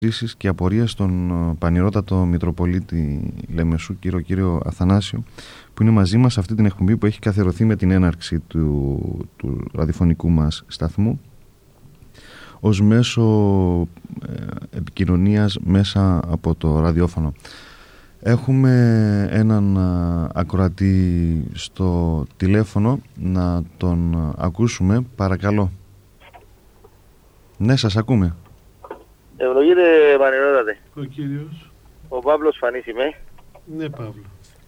και απορίες στον πανηρότατο Μητροπολίτη Λεμεσού, κύριο Αθανάσιο, που είναι μαζί μας σε αυτή την εκπομπή που έχει καθιερωθεί με την έναρξη του ραδιοφωνικού μας σταθμού ως μέσο επικοινωνίας μέσα από το ραδιόφωνο. Έχουμε έναν ακροατή στο τηλέφωνο, να τον ακούσουμε, παρακαλώ. Ναι, σας ακούμε. Ευλογείτε πανηρότατε. Ο κύριος. Ο Παύλος Φανής είμαι. Ναι, Παύλο.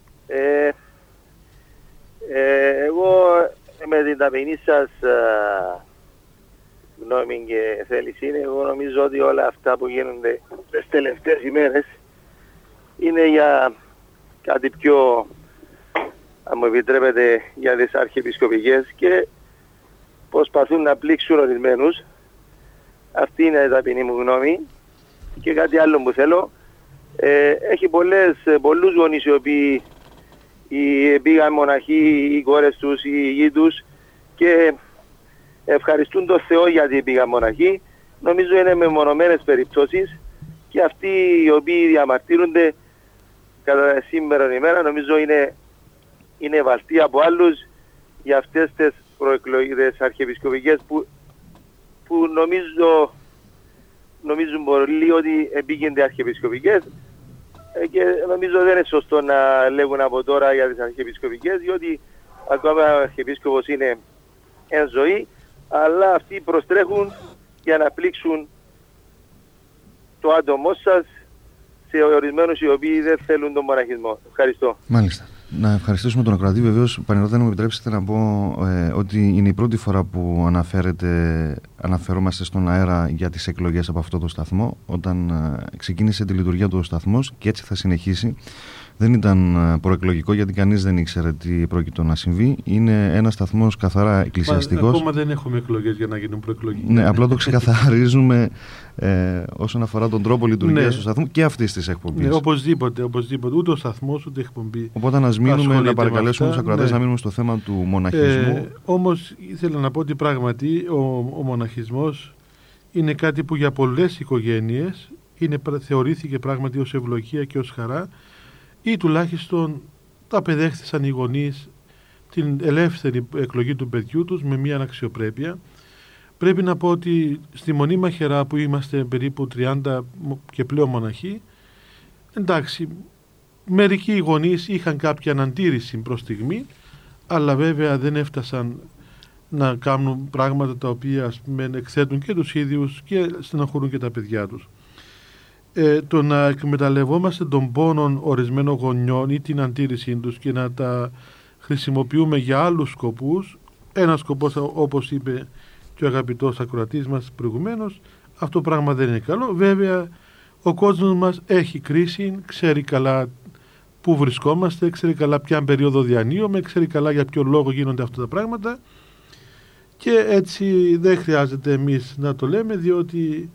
Εγώ με την ταπεινή σας γνώμη και θέληση, εγώ νομίζω ότι όλα αυτά που γίνονται τις τελευταίες ημέρες είναι για κάτι πιο, αν μου επιτρέπετε, για τις αρχιεπισκοπικές και προσπαθούν να πλήξουν ορισμένους. Αυτή είναι η ταπεινή μου γνώμη. Και κάτι άλλο που θέλω, έχει πολλούς γονείς οι οποίοι πήγαν μοναχοί, οι κόρες τους, οι γη τους και ευχαριστούν τον Θεό γιατί πήγαν μοναχοί. Νομίζω είναι μεμονωμένες περιπτώσεις και αυτοί οι οποίοι διαμαρτύρονται κατά σήμερα ημέρα νομίζω είναι βαλτοί από άλλους για αυτές τις προεκλογικές αρχιεπισκοπικές που νομίζουν πολλοί ότι επήγαινται αρχιεπισκοπικές και νομίζω δεν είναι σωστό να λέγουν από τώρα για τις αρχιεπισκοπικές, διότι ακόμα ο αρχιεπίσκοπος είναι εν ζωή, αλλά αυτοί προστρέχουν για να πλήξουν το άτομό σας σε ορισμένους οι οποίοι δεν θέλουν τον μοναχισμό. Ευχαριστώ. Μάλιστα. Να ευχαριστήσουμε τον ακροατή. Βεβαίως, πανηρώτητα, να μου επιτρέψετε να πω ότι είναι η πρώτη φορά που αναφερόμαστε στον αέρα για τις εκλογές από αυτό το σταθμό. Όταν ξεκίνησε τη λειτουργία του ο σταθμός, και έτσι θα συνεχίσει, δεν ήταν προεκλογικό γιατί κανείς δεν ήξερε τι πρόκειτο να συμβεί. Είναι ένας σταθμός καθαρά εκκλησιαστικός. Ακόμα δεν έχουμε εκλογές για να γίνουν προεκλογικές. Ναι, απλά το ξεκαθαρίζουμε όσον αφορά τον τρόπο λειτουργίας του σταθμού και αυτής της εκπομπής. Ναι, οπωσδήποτε. Ούτε ο σταθμός ούτε η εκπομπή. Οπότε να παρακαλέσουμε τους ακροατές να μείνουμε στο θέμα του μοναχισμού. Όμως ήθελα να πω ότι πράγματι ο μοναχισμός είναι κάτι που για πολλές οικογένειες θεωρήθηκε πράγματι ως ευλογία και ως χαρά, ή τουλάχιστον τα απεδέχθησαν οι γονείς την ελεύθερη εκλογή του παιδιού τους με μια αξιοπρέπεια. Πρέπει να πω ότι στη Μονή Μαχαιρά που είμαστε περίπου 30 και πλέον μοναχοί, εντάξει, μερικοί γονείς είχαν κάποια αντίρρηση προς στιγμή, αλλά βέβαια δεν έφτασαν να κάνουν πράγματα τα οποία εκθέτουν και τους ίδιους και στεναχωρούν και τα παιδιά τους. Το να εκμεταλλευόμαστε τον πόνο ορισμένων γονιών ή την αντίρρησή τους και να τα χρησιμοποιούμε για άλλους σκοπούς, ένας σκοπός όπως είπε και ο αγαπητός ακροατής μας προηγουμένως, αυτό πράγμα δεν είναι καλό. Βέβαια ο κόσμος μας έχει κρίση, ξέρει καλά πού βρισκόμαστε, ξέρει καλά ποια περίοδο διανύουμε, ξέρει καλά για ποιο λόγο γίνονται αυτά τα πράγματα και έτσι δεν χρειάζεται εμείς να το λέμε, διότι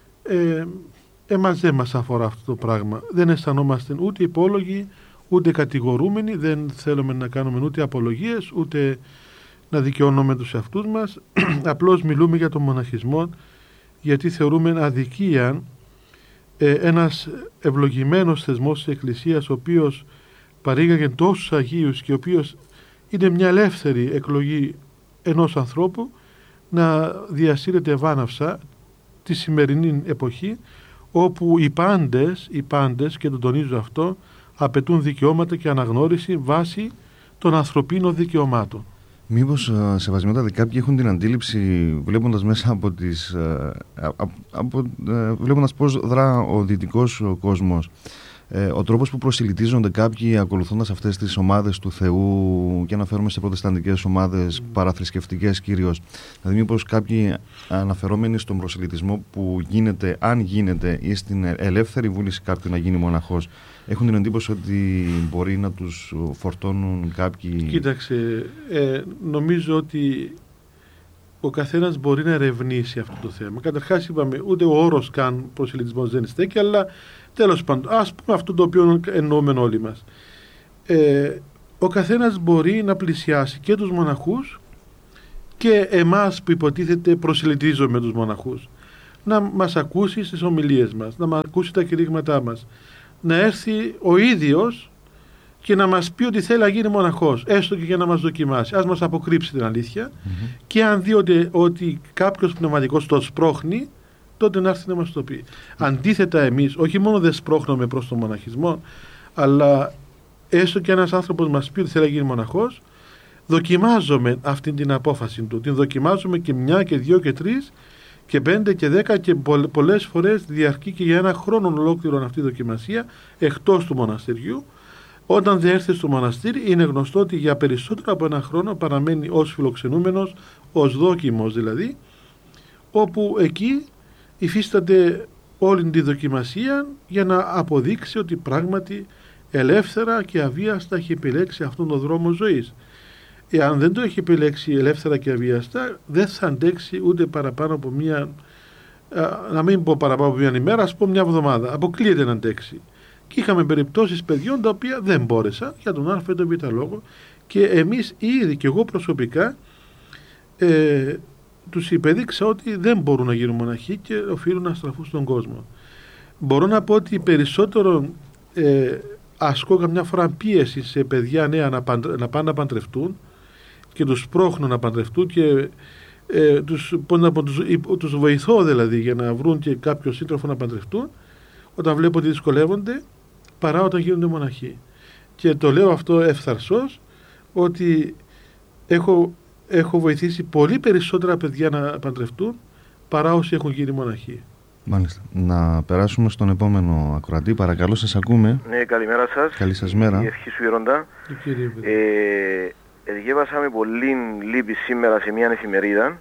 εμάς δεν μας αφορά αυτό το πράγμα. Δεν αισθανόμαστε ούτε υπόλογοι, ούτε κατηγορούμενοι, δεν θέλουμε να κάνουμε ούτε απολογίες, ούτε να δικαιώνουμε τους εαυτούς μας. Απλώς μιλούμε για τον μοναχισμό, γιατί θεωρούμε αδικία ένας ευλογημένος θεσμός της Εκκλησίας, ο οποίος παρήγαγε τόσους Αγίους και ο οποίος είναι μια ελεύθερη εκλογή ενός ανθρώπου, να διασύρεται βάναυσα τη σημερινή εποχή, όπου οι πάντες, και το τονίζω αυτό, απαιτούν δικαιώματα και αναγνώριση βάσει των ανθρωπίνων δικαιωμάτων. Μήπως, σεβασμιότατε, κάποιοι έχουν την αντίληψη, βλέποντας μέσα βλέποντας πώς δρά ο δυτικός κόσμος, ο τρόπος που προσιλητίζονται κάποιοι ακολουθώντας αυτές τις ομάδες του Θεού, και αναφέρομαι σε προτεσταντικές ομάδες παραθρησκευτικές κυρίως, δηλαδή μήπως κάποιοι αναφερόμενοι στον προσιλητισμό που γίνεται, αν γίνεται, ή στην ελεύθερη βούληση κάποιου να γίνει μοναχός, έχουν την εντύπωση ότι μπορεί να τους φορτώνουν κάποιοι... Κοίταξε, νομίζω ότι ο καθένας μπορεί να ερευνήσει αυτό το θέμα. Καταρχάς είπαμε, ούτε ο όρος καν προσελητισμός δεν στέκει, αλλά τέλος πάντων, ας πούμε αυτό το οποίο εννοούμε όλοι μας. Ο καθένας μπορεί να πλησιάσει και τους μοναχούς και εμάς που υποτίθεται προσελητίζουμε τους μοναχούς. να μας ακούσει στις ομιλίες μας, να μας ακούσει τα κηρύγματά μας, να έρθει ο ίδιος και να μας πει ότι θέλει να γίνει μοναχός, έστω και για να μας δοκιμάσει. Ας μας αποκρύψει την αλήθεια και αν δει ότι κάποιος πνευματικός το σπρώχνει, τότε να έρθει να μας το πει. Αντίθετα, εμείς όχι μόνο δεν σπρώχνουμε προς τον μοναχισμό, αλλά έστω και ένας άνθρωπος μας πει ότι θέλει να γίνει μοναχός, δοκιμάζουμε αυτή την απόφαση του. Την δοκιμάζουμε και 1 και 2 και 3 και 5 και 10 και πολλές φορές διαρκεί και για 1 χρόνο ολόκληρο αυτή η δοκιμασία εκτός του μοναστηριού. Όταν δεν έρθει στο μοναστήρι, είναι γνωστό ότι για περισσότερο από 1 χρόνο παραμένει ως φιλοξενούμενος, ως δόκιμος δηλαδή, όπου εκεί υφίσταται όλη τη δοκιμασία για να αποδείξει ότι πράγματι ελεύθερα και αβίαστα έχει επιλέξει αυτόν τον δρόμο ζωής. Εάν δεν το έχει επιλέξει ελεύθερα και αβίαστα, δεν θα αντέξει ούτε παραπάνω από να μην πω παραπάνω από 1 ημέρα, ας πω 1 εβδομάδα. Αποκλείεται να αντέξει. Και είχαμε περιπτώσεις παιδιών τα οποία δεν μπόρεσαν για τον α ή τον β λόγο, και εμείς ήδη και εγώ προσωπικά τους υπέδειξα ότι δεν μπορούν να γίνουν μοναχοί και οφείλουν να στραφούν στον κόσμο. Μπορώ να πω ότι περισσότερο ασκώ καμιά φορά πίεση σε παιδιά νέα να πάνε να παντρευτούν και τους πρόχνω να παντρευτούν και τους βοηθώ δηλαδή για να βρουν και κάποιο σύντροφο να παντρευτούν όταν βλέπω ότι δυσκολεύονται, παρά όταν γίνονται μοναχοί. Και το λέω αυτό ευθαρσώς, ότι έχω βοηθήσει πολύ περισσότερα παιδιά να παντρευτούν παρά όσοι έχουν γίνει μοναχοί. Μάλιστα. Να περάσουμε στον επόμενο ακροατή. Παρακαλώ, σας ακούμε. Ναι, καλημέρα σας. Καλή σας μέρα. Η ευχή σου, Γέροντα. Διέβασα με πολύ λύπη σήμερα σε μια εφημερίδα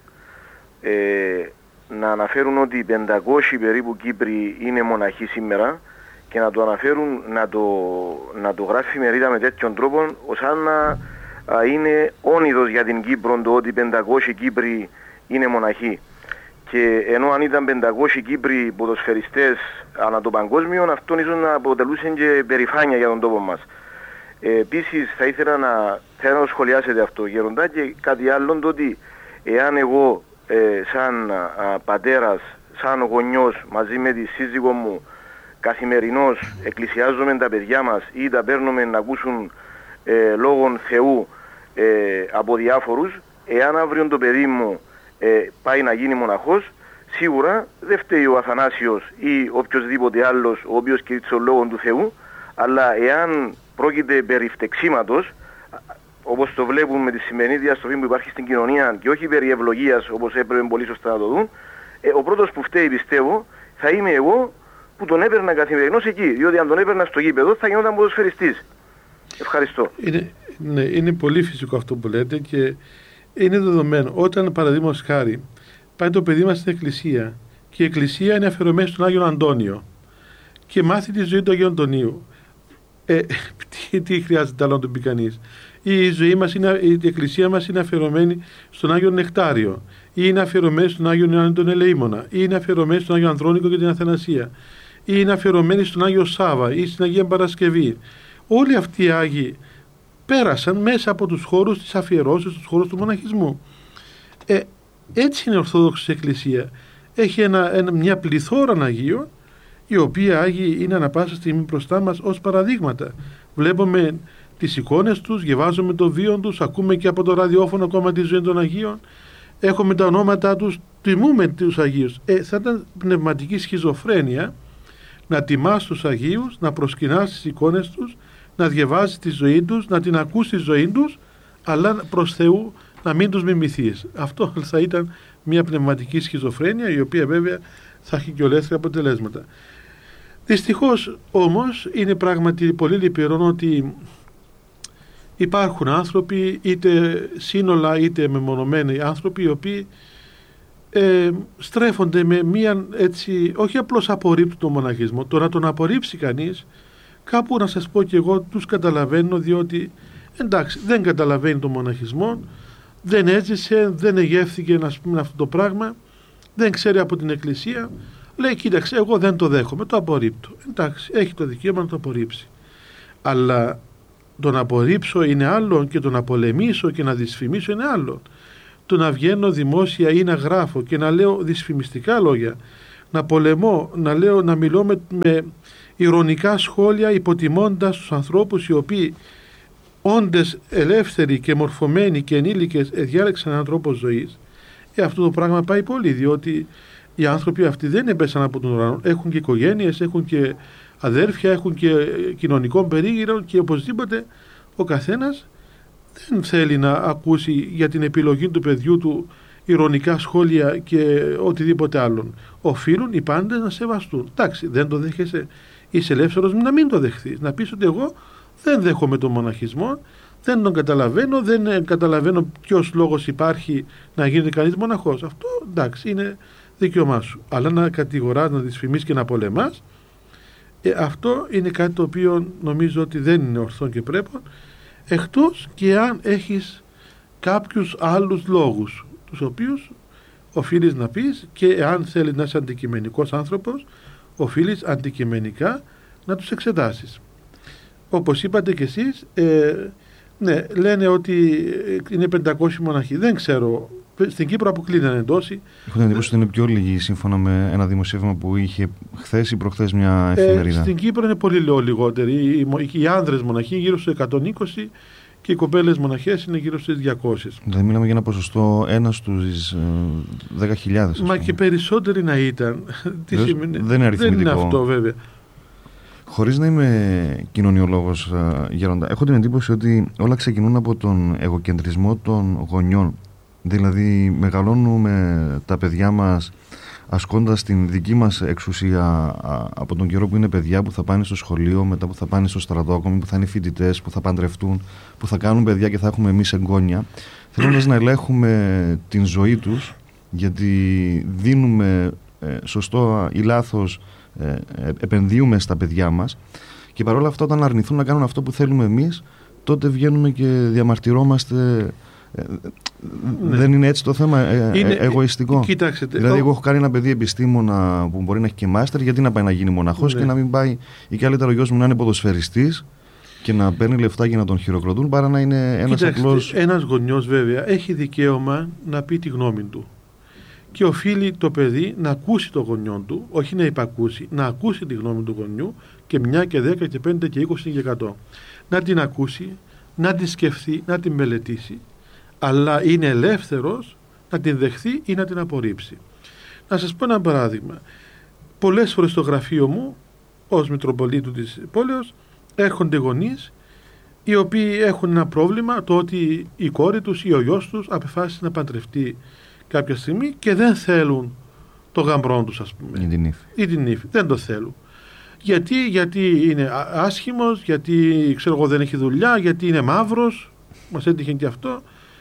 να αναφέρουν ότι 500 περίπου Κύπροι είναι μοναχοί σήμερα και να το αναφέρουν, να το γράφει η εφημερίδα με τέτοιον τρόπο σαν να είναι όνειδος για την Κύπρο το ότι 500 Κύπροι είναι μοναχοί. Και ενώ αν ήταν 500 Κύπροι ποδοσφαιριστές ανά το παγκόσμιο, αυτόν ίσως να αποτελούσε και περηφάνεια για τον τόπο μας. Επίσης θα ήθελα να το σχολιάσετε αυτό, Γέροντα, και κάτι άλλο, το ότι εάν εγώ σαν πατέρας, σαν γονιός μαζί με τη σύζυγό μου καθημερινώς εκκλησιάζουμε τα παιδιά μας ή τα παίρνουμε να ακούσουν λόγων Θεού από διάφορους, εάν αύριο το παιδί μου πάει να γίνει μοναχός, σίγουρα δεν φταίει ο Αθανάσιος ή οποιοδήποτε άλλος ο οποίος κηρύττει τον λόγο του Θεού, αλλά εάν πρόκειται περί φτεξίματος, όπως το βλέπουν με τη σημερινή διαστροφή που υπάρχει στην κοινωνία και όχι περί ευλογίας όπως έπρεπε πολύ σωστά να το δουν, ο πρώτος που φταίει, πιστεύω, θα είμαι εγώ που τον έπαιρνα καθημερινώς εκεί, διότι αν τον έπαιρνα στο γήπεδο θα γινόταν ποδοσφαιριστής. Ευχαριστώ. Είναι πολύ φυσικό αυτό που λέτε και είναι δεδομένο. Όταν, παραδείγματος χάρη, πάει το παιδί μας στην εκκλησία και η εκκλησία είναι αφιερωμένη στον Άγιο Αντώνιο και μάθει τη ζωή του Αγίου Αντωνίου, τι χρειάζεται άλλο να τον πει κανείς? Η εκκλησία μας είναι αφιερωμένη στον Άγιο Νεκτάριο, ή είναι αφιερωμένη στον Άγιο Ιωάννη τον Ελεήμονα, ή είναι αφιερωμένη στον Άγιο Ανδρώνικο και την Αθανασία, ή είναι αφιερωμένη στον Άγιο Σάβα ή στην Αγία Παρασκευή. Όλοι αυτοί οι Άγιοι πέρασαν μέσα από τους χώρους της αφιερώσεως, τους χώρους του μοναχισμού. Έτσι είναι η Ορθόδοξη Εκκλησία. Έχει μια πληθώρα Αγίων, οι οποίοι Άγιοι είναι ανα πάσα στιγμή μπροστά μας ως παραδείγματα. Βλέπουμε τις εικόνες τους, διαβάζουμε το βίο τους, ακούμε και από το ραδιόφωνο ακόμα τη ζωή των Αγίων, έχουμε τα ονόματά τους, τιμούμε τους Αγίους. Θα ήταν πνευματική σχιζοφρένεια να τιμάς τους Αγίους, να προσκυνάς τις εικόνες τους, να διαβάζεις τη ζωή τους, να την ακούς τη ζωή τους, αλλά προς Θεού να μην τους μιμηθείς. Αυτό θα ήταν μια πνευματική σχιζοφρένεια, η οποία βέβαια θα έχει και ολέθρια αποτελέσματα. Δυστυχώς όμως είναι πράγματι πολύ λυπηρό ότι υπάρχουν άνθρωποι, είτε σύνολα είτε μεμονωμένοι άνθρωποι, οι οποίοι στρέφονται με μία έτσι, όχι απλώς απορρίπτουν τον μοναχισμό. Το να τον απορρίψει κανείς, κάπου να σας πω και εγώ τους καταλαβαίνω, διότι εντάξει δεν καταλαβαίνει τον μοναχισμό, δεν έζησε, δεν εγεύθηκε να πούμε αυτό το πράγμα, δεν ξέρει από την Εκκλησία, λέει κοίταξε εγώ δεν το δέχομαι, το απορρίπτω. Εντάξει, έχει το δικαίωμα να το απορρίψει. Αλλά το να απορρίψω είναι άλλο και το να πολεμήσω και να δυσφημίσω είναι άλλο. Το να βγαίνω δημόσια ή να γράφω και να λέω δυσφημιστικά λόγια να πολεμώ, να μιλώ με ηρωνικά σχόλια, υποτιμώντας τους ανθρώπους οι οποίοι όντες ελεύθεροι και μορφωμένοι και ενήλικες διάλεξαν έναν τρόπο ζωής. Αυτό το πράγμα πάει πολύ, διότι οι άνθρωποι αυτοί δεν έπεσαν από τον ουρανό. Έχουν και οικογένειες, έχουν και αδέρφια, έχουν και κοινωνικό περίγυρο και οπωσδήποτε ο καθένας δεν θέλει να ακούσει για την επιλογή του παιδιού του ηρωνικά σχόλια και οτιδήποτε άλλον. Οφείλουν οι πάντες να σεβαστούν. Εντάξει, δεν το δέχεσαι, είσαι ελεύθερος να μην το δεχθείς. Να πεις ότι εγώ δεν δέχομαι τον μοναχισμό, δεν τον καταλαβαίνω, δεν καταλαβαίνω ποιος λόγος υπάρχει να γίνεται κανείς μοναχός. Αυτό εντάξει είναι δικαίωμά σου. Αλλά να κατηγοράς, να δυσφημίσεις και να πολεμάς, αυτό είναι κάτι το οποίο νομίζω ότι δεν είναι ορθό και πρέπον, εκτός και αν έχεις κάποιους άλλους λόγους, τους οποίους οφείλεις να πεις, και αν θέλεις να είσαι αντικειμενικός άνθρωπος, οφείλεις αντικειμενικά να τους εξετάσεις. Όπως είπατε κι εσείς, ναι, λένε ότι είναι 500 μοναχοί. Δεν ξέρω, στην Κύπρο αποκλίνανε τόσοι. Έχω την εντύπωση ότι είναι πιο λίγοι, σύμφωνα με ένα δημοσίευμα που είχε χθες ή προχθές μια εφημερίδα. Στην Κύπρο είναι πολύ λιγότεροι. Οι άνδρες μοναχοί γύρω στους 120 και οι κοπέλες μοναχές είναι γύρω στις 200. Δηλαδή μιλάμε για ένα ποσοστό 1 στους 10.000. Μα και περισσότεροι να ήταν. Δεν είναι αριθμητικό. Δεν είναι αυτό βέβαια. Χωρίς να είμαι κοινωνιολόγος, Γέροντα, έχω την εντύπωση ότι όλα ξεκινούν από τον εγωκεντρισμό των γονιών. Δηλαδή μεγαλώνουμε τα παιδιά μας ασκώντας την δική μας εξουσία από τον καιρό που είναι παιδιά, που θα πάνε στο σχολείο, μετά που θα πάνε στο στρατό, ακόμη που θα είναι φοιτητές, που θα παντρευτούν, που θα κάνουν παιδιά και θα έχουμε εμείς εγγόνια, θέλοντας να ελέγχουμε την ζωή τους, γιατί δίνουμε σωστό ή λάθος, επενδύουμε στα παιδιά μας, και παρόλα αυτά όταν αρνηθούν να κάνουν αυτό που θέλουμε εμείς, τότε βγαίνουμε και διαμαρτυρόμαστε. Δεν είναι έτσι το θέμα, εγωιστικό? Κοιτάξτε, δηλαδή εγώ έχω κάνει ένα παιδί επιστήμονα που μπορεί να έχει και μάστερ, γιατί να πάει να γίνει μοναχός, και να μην πάει, ή καλύτερα ο γιος μου να είναι ποδοσφαιριστής και να παίρνει λεφτά για να τον χειροκροτούν, παρά να είναι ένας απλός... Ένας γονιός βέβαια έχει δικαίωμα να πει τη γνώμη του, και οφείλει το παιδί να ακούσει το γονιό του, όχι να υπακούσει, να ακούσει τη γνώμη του γονιού, και 1 και 10 και 5 και 20 και 100. Να την ακούσει, να τη σκεφτεί, να την μελετήσει, αλλά είναι ελεύθερος να την δεχθεί ή να την απορρίψει. Να σας πω ένα παράδειγμα. Πολλές φορές στο γραφείο μου, ως Μητροπολίτου της πόλεως, έρχονται γονείς οι οποίοι έχουν ένα πρόβλημα, το ότι η κόρη τους ή ο γιος τους απεφάσισε να παντρευτεί κάποια στιγμή και δεν θέλουν το γαμπρό τους, ας πούμε, ή την ύφη. Δεν το θέλουν. Γιατί είναι άσχημος, γιατί ξέρω εγώ δεν έχει δουλειά, γιατί είναι μαύρος, μας έτυχε και αυτό,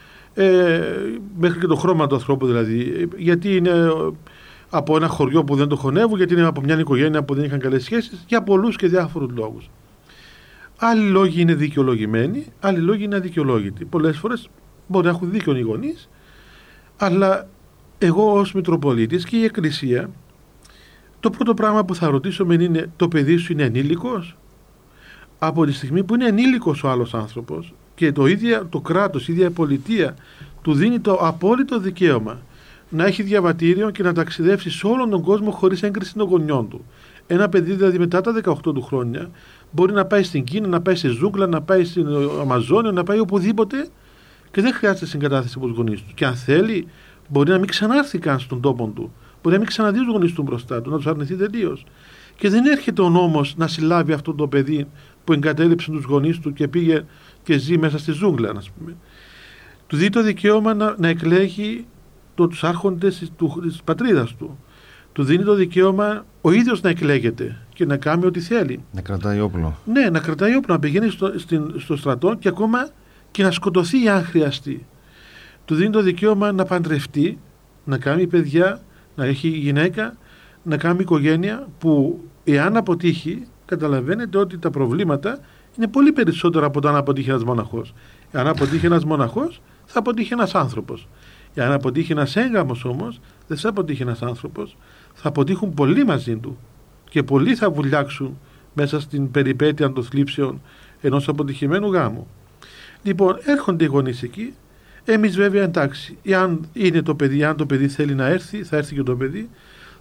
μέχρι και το χρώμα του ανθρώπου δηλαδή, γιατί είναι από ένα χωριό που δεν το χωνεύουν, γιατί είναι από μια οικογένεια που δεν είχαν καλές σχέσεις, για πολλούς και διάφορους λόγους. Άλλοι λόγοι είναι δικαιολογημένοι, άλλοι λόγοι είναι αδικαιολόγητοι. Πολλές φορές μπορεί να έχουν δίκιο οι γονείς, αλλά εγώ ως Μητροπολίτης και η Εκκλησία, το πρώτο πράγμα που θα ρωτήσουμε είναι: το παιδί σου είναι ενήλικος? Από τη στιγμή που είναι ενήλικος ο άλλος άνθρωπος και το κράτος, η ίδια η πολιτεία του δίνει το απόλυτο δικαίωμα να έχει διαβατήριο και να ταξιδεύσει σε όλον τον κόσμο χωρίς έγκριση των γονιών του. Ένα παιδί δηλαδή μετά τα 18 του χρόνια μπορεί να πάει στην Κίνα, να πάει στη ζούγκλα, να πάει στην Αμαζόνιο, να πάει οπουδήποτε και δεν χρειάζεται συγκατάθεση από τους γονείς του. Και αν θέλει, μπορεί να μην ξανάρθει καν στον τόπο του. Μπορεί να μην ξαναδεί τους γονείς του μπροστά του, να τους αρνηθεί τελείως. Και δεν έρχεται ο νόμος να συλλάβει αυτό το παιδί που εγκατέλειψε τους γονείς του και πήγε και ζει μέσα στη ζούγκλα, ας πούμε. Του δίνει το δικαίωμα να εκλέγει τους άρχοντες της πατρίδας του. Του δίνει το δικαίωμα ο ίδιος να εκλέγεται και να κάνει ό,τι θέλει. Να κρατάει όπλο. Ναι, να κρατάει όπλο, να πηγαίνει στο στρατό και ακόμα και να σκοτωθεί αν χρειαστεί. Του δίνει το δικαίωμα να παντρευτεί, να κάνει παιδιά, να έχει γυναίκα, να κάνει οικογένεια, που εάν αποτύχει, καταλαβαίνετε ότι τα προβλήματα είναι πολύ περισσότερα από το αν αποτύχει ένας μοναχός. Εάν αποτύχει ένας μοναχός, θα αποτύχει ένας άνθρωπος. Εάν αποτύχει ένας έγγαμος όμως, δεν θα αποτύχει ένας άνθρωπος, θα αποτύχουν πολλοί μαζί του και πολλοί θα βουλιάξουν μέσα στην περιπέτεια των θλίψεων ενός αποτυχημένου γάμου. Λοιπόν, έρχονται οι γονείς εκεί. Εμείς βέβαια εντάξει, αν το παιδί θέλει να έρθει, θα έρθει και το παιδί.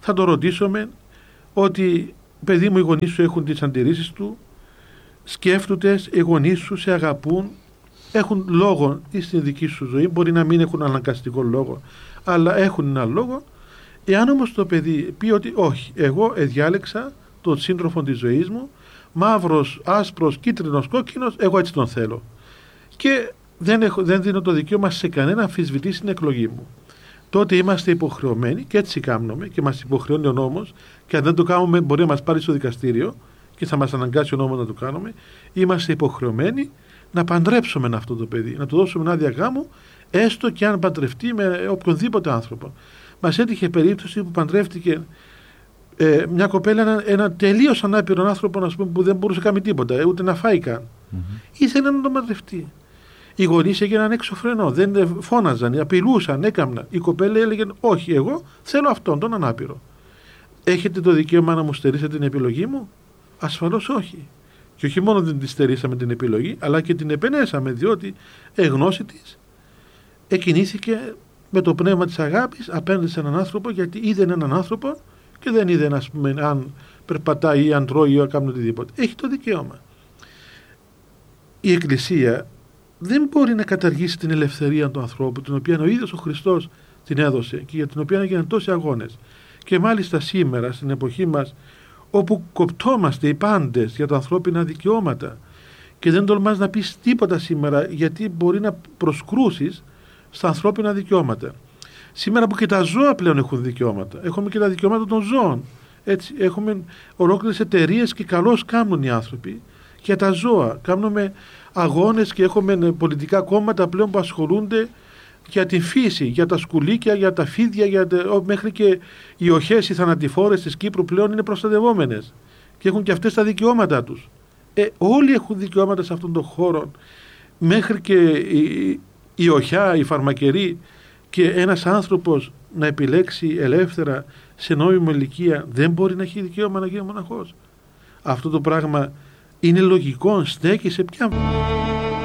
θα το ρωτήσουμε ότι παιδί μου, οι γονείς σου έχουν τις αντιρρήσεις του, σκέφτονται, οι γονείς σου σε αγαπούν, έχουν λόγο στην δική σου ζωή, μπορεί να μην έχουν αναγκαστικό λόγο, αλλά έχουν ένα λόγο. Εάν όμως το παιδί πει ότι όχι, εγώ διάλεξα τον σύντροφο της ζωής μου, μαύρος, άσπρος, κίτρινος, κόκκινος, εγώ έτσι τον θέλω, και δεν δίνω το δικαίωμα σε κανένα να αμφισβητήσει την εκλογή μου, τότε είμαστε υποχρεωμένοι, και έτσι κάνουμε και μας υποχρεώνει ο νόμος, και αν δεν το κάνουμε μπορεί να μας πάρει στο δικαστήριο και θα μας αναγκάσει ο νόμος να το κάνουμε. Είμαστε υποχρεωμένοι να παντρέψουμε αυτό το παιδί, να του δώσουμε άδεια γάμου, έστω και αν παντρευτεί με οποιονδήποτε άνθρωπο. Μας έτυχε περίπτωση που παντρεύτηκε μια κοπέλα ένα τελείως ανάπηρο άνθρωπο, ας πούμε, που δεν μπορούσε να κάνει τίποτα, ούτε να φάει καν. Ήθελε να τον παντρευτεί. Οι γονείς έγιναν έξω φρενό, δεν φώναζαν, απειλούσαν, έκαμναν. Η κοπέλα έλεγε όχι, εγώ θέλω αυτόν τον ανάπηρο. Έχετε το δικαίωμα να μου στερήσετε την επιλογή μου? Ασφαλώς όχι. Και όχι μόνο δεν τη στερήσαμε την επιλογή, αλλά και την επενέσαμε, διότι γνώση της εκινήθηκε με το πνεύμα της αγάπης απέναντι σε έναν άνθρωπο, γιατί είδε έναν άνθρωπο και δεν είδε, ας πούμε, αν περπατάει ή αν τρώει ή αν κάνει οτιδήποτε. Έχει το δικαίωμα. Η Εκκλησία δεν μπορεί να καταργήσει την ελευθερία του ανθρώπου, την οποία ο ίδιος ο Χριστός την έδωσε και για την οποία έγιναν τόσοι αγώνες. Και μάλιστα σήμερα, στην εποχή μας, όπου κοπτόμαστε οι πάντες για τα ανθρώπινα δικαιώματα και δεν τολμάς να πεις τίποτα σήμερα, γιατί μπορεί να προσκρούσεις στα ανθρώπινα δικαιώματα. Σήμερα που και τα ζώα πλέον έχουν δικαιώματα, έχουμε και τα δικαιώματα των ζώων. Έτσι, έχουμε ολόκληρες εταιρείες και καλώς κάνουν οι άνθρωποι για τα ζώα. Κάνουμε αγώνες και έχουμε πολιτικά κόμματα πλέον που ασχολούνται για την φύση, για τα σκουλίκια, για τα φίδια, μέχρι και οι οχές, οι θανατηφόρες της Κύπρου πλέον είναι προστατευόμενες και έχουν και αυτές τα δικαιώματά τους. Όλοι έχουν δικαιώματα σε αυτόν τον χώρο, μέχρι και η οχιά, οι φαρμακεροί, και ένας άνθρωπος να επιλέξει ελεύθερα σε νόμιμη ηλικία δεν μπορεί να έχει δικαίωμα να γίνει μοναχός. Αυτό το πράγμα είναι λογικό, στέκει σε ποια...